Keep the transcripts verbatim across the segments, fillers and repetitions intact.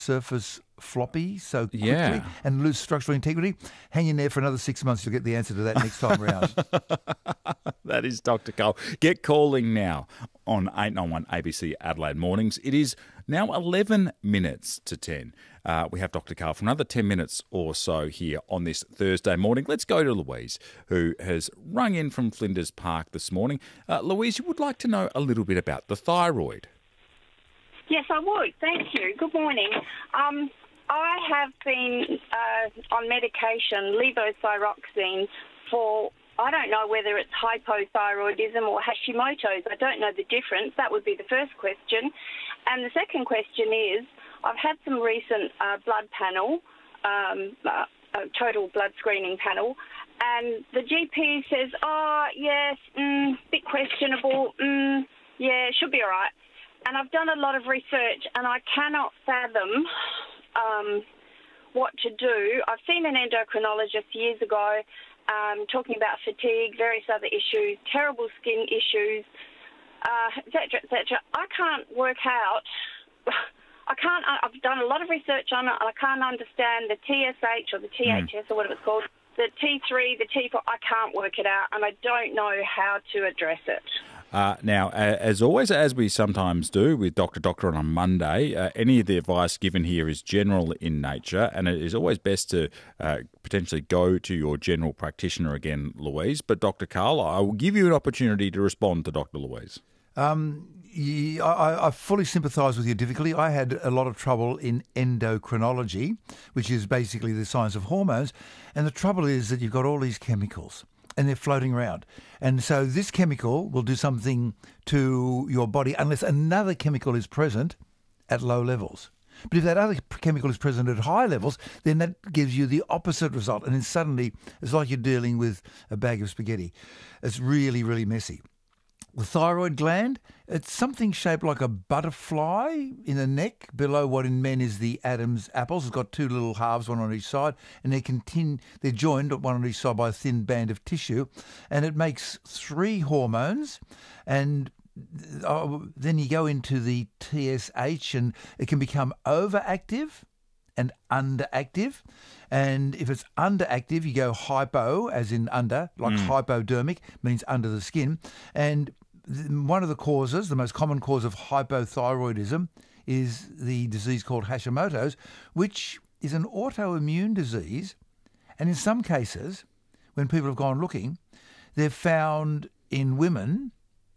surface floppy so quickly Yeah. and lose structural integrity? Hang in there for another six months. You'll get the answer to that next time around. That is Doctor Cole. Get calling now on eight nine one A B C Adelaide Mornings. It is now eleven minutes to ten. Uh, we have Doctor Cole for another ten minutes or so here on this Thursday morning. Let's go to Louise, who has rung in from Flinders Park this morning. Uh, Louise, you would like to know a little bit about the thyroid. Yes, I would. Thank you. Good morning. Um, I have been uh, on medication, levothyroxine, for, I don't know whether it's hypothyroidism or Hashimoto's. I don't know the difference. That would be the first question. And the second question is, I've had some recent uh, blood panel, um, uh, uh, total blood screening panel, and the G P says, oh, yes, mm, bit questionable, mm, yeah, should be all right. And I've done a lot of research, and I cannot fathom um, what to do. I've seen an endocrinologist years ago um, talking about fatigue, various other issues, terrible skin issues, uh, et cetera, et cetera. I can't work out... I can't. I've done a lot of research on it, and I can't understand the T S H or the T H S mm. or whatever it's called, the T three, the T four. I can't work it out, and I don't know how to address it. Uh, now, as always, as we sometimes do with Doctor Doctor on a Monday, uh, any of the advice given here is general in nature, and it is always best to uh, potentially go to your general practitioner again, Louise. But Doctor Cole, I will give you an opportunity to respond to Doctor Louise. Um, yeah, I, I fully sympathise with your difficulty. I had a lot of trouble in endocrinology, which is basically the science of hormones. And the trouble is that you've got all these chemicals and they're floating around. And so this chemical will do something to your body unless another chemical is present at low levels. But if that other chemical is present at high levels, then that gives you the opposite result. And then suddenly it's like you're dealing with a bag of spaghetti. It's really, really messy. The thyroid gland, it's something shaped like a butterfly in the neck, below what in men is the Adam's apples. It's got two little halves, one on each side, and they continue, they're joined, one on each side, by a thin band of tissue, and it makes three hormones, and uh, then you go into the T S H, and it can become overactive and underactive. And if it's underactive, you go hypo, as in under, like mm. hypodermic, means under the skin. And th- one of the causes, the most common cause of hypothyroidism, is the disease called Hashimoto's, which is an autoimmune disease. And in some cases, when people have gone looking, they've found in women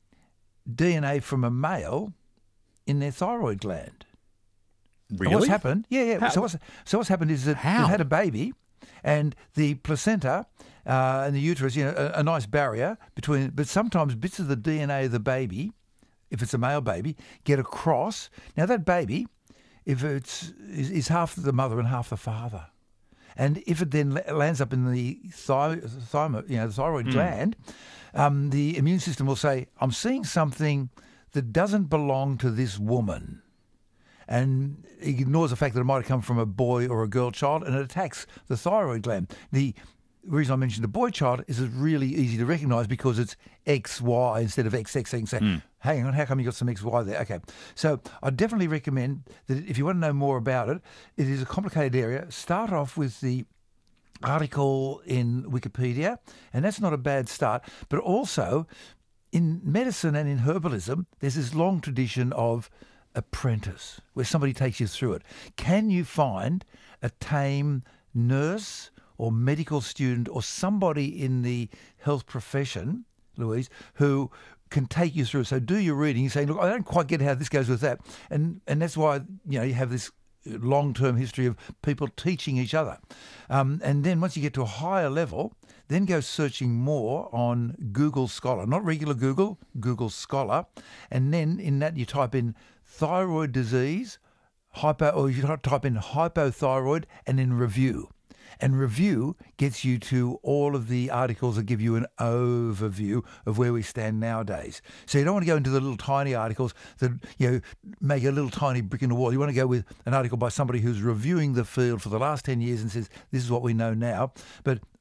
D N A from a male in their thyroid gland. Really? And what's happened? Yeah, yeah. How? So what's so what's happened is that How? they've had a baby, and the placenta uh, and the uterus, you know, a, a nice barrier between. But sometimes bits of the D N A of the baby, if it's a male baby, get across. Now that baby, if it's is, is half the mother and half the father, and if it then lands up in the thy, thymo, you know, the thyroid mm. gland, um, the immune system will say, "I'm seeing something that doesn't belong to this woman." And it ignores the fact that it might have come from a boy or a girl child, and it attacks the thyroid gland. The reason I mentioned the boy child is it's really easy to recognise because it's X Y instead of X X. So you can say, mm. hang on, how come you got some X Y there? Okay. So I definitely recommend that if you want to know more about it, it is a complicated area. Start off with the article in Wikipedia, and that's not a bad start. But also, in medicine and in herbalism, there's this long tradition of apprentice, where somebody takes you through it. Can you find a tame nurse or medical student or somebody in the health profession, Louise, who can take you through it? So do your reading. You say, look, I don't quite get how this goes with that. And and that's why, you know, you have this long-term history of people teaching each other. Um, and then once you get to a higher level, then go searching more on Google Scholar. Not regular Google, Google Scholar. And then in that you type in thyroid disease, hypo, or you type in hypothyroid and then review. And review gets you to all of the articles that give you an overview of where we stand nowadays. So you don't want to go into the little tiny articles that, you know, make a little tiny brick in the wall. You want to go with an article by somebody who's reviewing the field for the last ten years and says, this is what we know now. But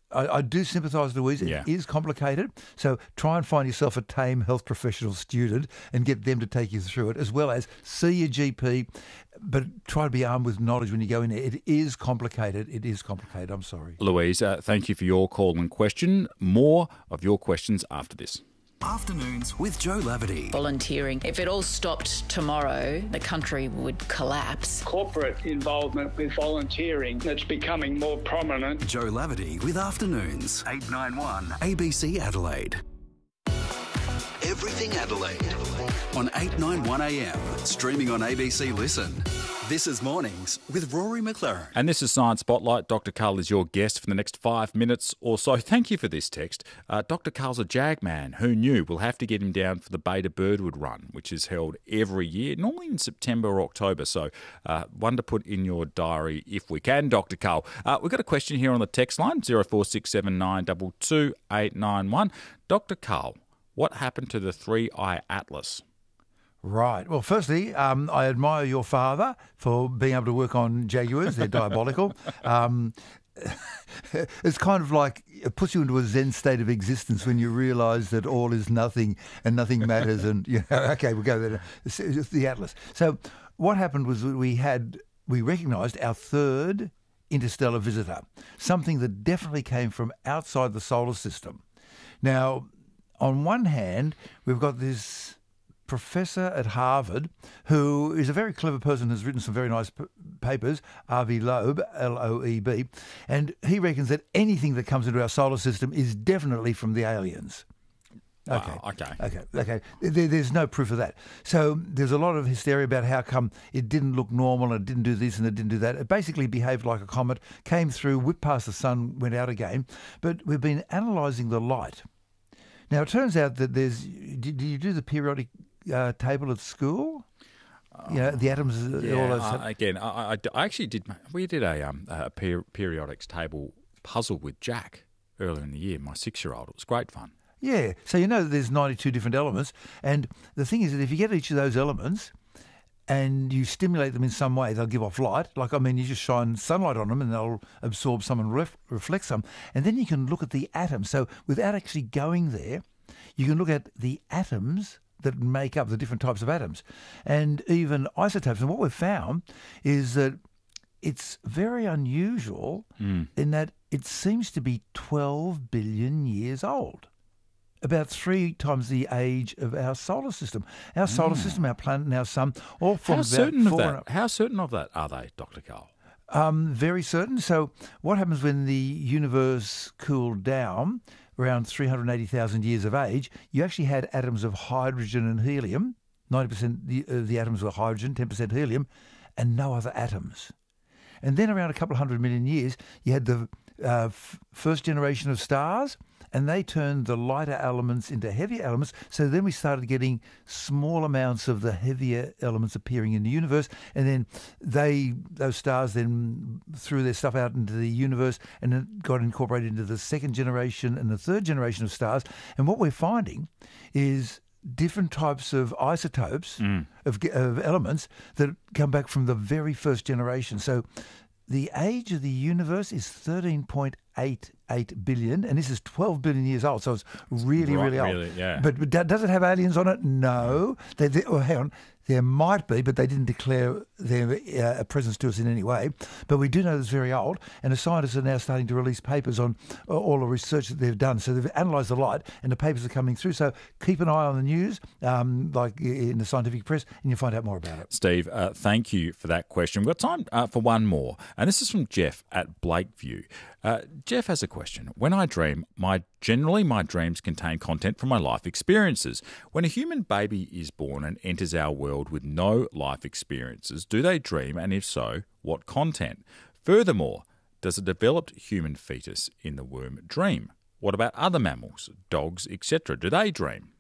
I, I do sympathise, Louise. It Yeah. is complicated. So try and find yourself a tame health professional student and get them to take you through it, as well as see your G P. But try to be armed with knowledge when you go in there. It is complicated. It is complicated. I'm sorry. Louise, uh, thank you for your call and question. More of your questions after this. Afternoons with Joe Lavity. Volunteering. If it all stopped tomorrow, the country would collapse. Corporate involvement with volunteering that's becoming more prominent. Joe Lavity with Afternoons. eight nine one A B C Adelaide. Everything Adelaide on eight ninety-one A M. Streaming on A B C Listen. This is Mornings with Rory McLaren. And this is Science Spotlight. Doctor Carl is your guest for the next five minutes or so. Thank you for this text. Uh, Doctor Carl's a jag man. Who knew? We'll have to get him down for the Beta Birdwood Run, which is held every year, normally in September or October. So uh, one to put in your diary if we can, Doctor Carl. Uh, we've got a question here on the text line, zero four six seven nine two two eight nine one. Doctor Carl, what happened to the three-eye atlas? Right. Well, firstly, um, I admire your father for being able to work on jaguars. They're diabolical. Um, it's kind of like it puts you into a Zen state of existence when you realise that all is nothing and nothing matters. And you know, okay, we'll go there. It's the atlas. So what happened was we had we recognised our third interstellar visitor, something that definitely came from outside the solar system. Now, on one hand, we've got this professor at Harvard who is a very clever person, has written some very nice p- papers, Avi Loeb, L O E B, and he reckons that anything that comes into our solar system is definitely from the aliens. Okay. Wow, okay. Okay. Okay. There, there's no proof of that. So there's a lot of hysteria about how come it didn't look normal and it didn't do this and it didn't do that. It basically behaved like a comet, came through, whipped past the sun, went out again. But we've been analysing the light. Now, it turns out that there's... Did, did you do the periodic uh, table at school? You know, the atoms... Yeah, all those... uh, again, I, I, I actually did... We did a, um, a per, periodics table puzzle with Jack earlier in the year, my six-year-old. It was great fun. Yeah, so you know that there's ninety-two different elements, and the thing is that if you get each of those elements and you stimulate them in some way, they'll give off light. Like, I mean, you just shine sunlight on them and they'll absorb some and ref- reflect some. And then you can look at the atoms. So without actually going there, you can look at the atoms that make up the different types of atoms and even isotopes. And what we've found is that it's very unusual mm. in that it seems to be twelve billion years old. About three times the age of our solar system. Our solar mm. system, our planet and our sun, all from How about certain of four that? and a- How certain of that are they, Doctor Carl? Um, very certain. So what happens when the universe cooled down around three hundred eighty thousand years of age? You actually had atoms of hydrogen and helium. ninety percent of the, uh, the atoms were hydrogen, ten percent helium, and no other atoms. And then around a couple of hundred million years, you had the uh, f- first generation of stars, and they turned the lighter elements into heavier elements. So then we started getting small amounts of the heavier elements appearing in the universe. And then they, those stars then threw their stuff out into the universe and it got incorporated into the second generation and the third generation of stars. And what we're finding is different types of isotopes mm. of, of elements that come back from the very first generation. So the age of the universe is thirteen point eight eight billion, and this is twelve billion years old, so it's really, right, really old. Really, yeah. But, but does it have aliens on it? No. They, they, oh, hang on. There might be, but they didn't declare their uh, presence to us in any way. But we do know it's very old, and the scientists are now starting to release papers on all the research that they've done. So they've analysed the light, and the papers are coming through. So keep an eye on the news, um, like in the scientific press, and you'll find out more about it. Steve, uh, thank you for that question. We've got time uh, for one more, and this is from Jeff at Blakeview. Uh, Jeff has a question. When I dream, my generally my dreams contain content from my life experiences. When a human baby is born and enters our world with no life experiences, do they dream, and if so, what content? Furthermore, does a developed human fetus in the womb dream? What about other mammals, dogs, et cetera? Do they dream?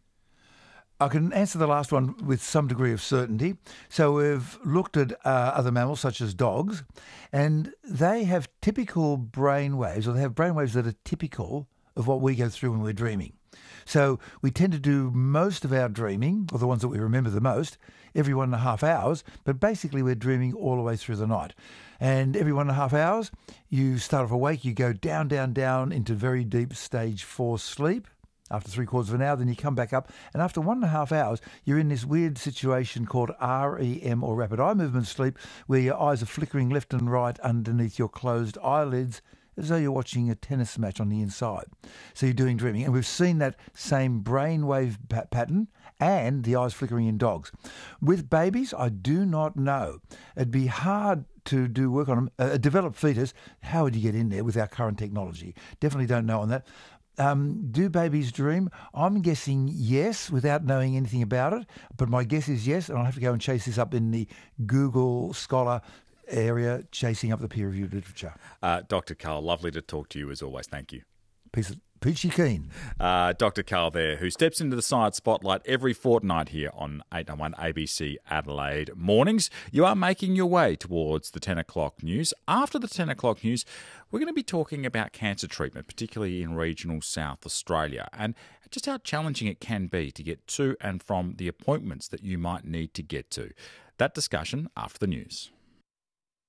I can answer the last one with some degree of certainty. So we've looked at uh, other mammals, such as dogs, and they have typical brain waves, or they have brain waves that are typical of what we go through when we're dreaming. So we tend to do most of our dreaming, or the ones that we remember the most, every one and a half hours, but basically we're dreaming all the way through the night. And every one and a half hours, you start off awake, you go down, down, down into very deep stage four sleep. After three quarters of an hour, then you come back up. And after one and a half hours, you're in this weird situation called R E M, or rapid eye movement sleep, where your eyes are flickering left and right underneath your closed eyelids, as though you're watching a tennis match on the inside. So you're doing dreaming. And we've seen that same brainwave pa- pattern and the eyes flickering in dogs. With babies, I do not know. It'd be hard to do work on them. A developed fetus, how would you get in there with our current technology? Definitely don't know on that. Um, do babies dream? I'm guessing yes, without knowing anything about it. But my guess is yes, and I'll have to go and chase this up in the Google Scholar area, chasing up the peer-reviewed literature. Uh, Doctor Karl, lovely to talk to you as always. Thank you. Peace, peachy keen. Uh, Doctor Karl there, who steps into the science spotlight every fortnight here on eight nine one A B C Adelaide Mornings. You are making your way towards the ten o'clock news. After the ten o'clock news, we're going to be talking about cancer treatment, particularly in regional South Australia, and just how challenging it can be to get to and from the appointments that you might need to get to. That discussion after the news.